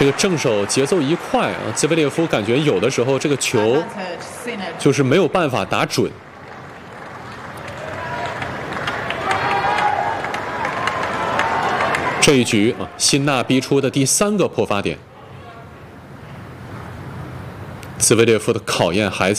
这个正手节奏一快啊，兹维列夫感觉有的时候这个球就是没有办法打准。这一局啊，辛纳逼出的第3个破发点，兹维列夫的考验还在。